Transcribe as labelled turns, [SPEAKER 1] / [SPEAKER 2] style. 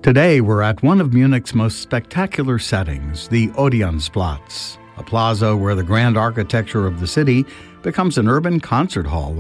[SPEAKER 1] Today, we're at one of Munich's most spectacular settings, the Odeonsplatz, a plaza where the grand architecture of the city becomes an urban concert hall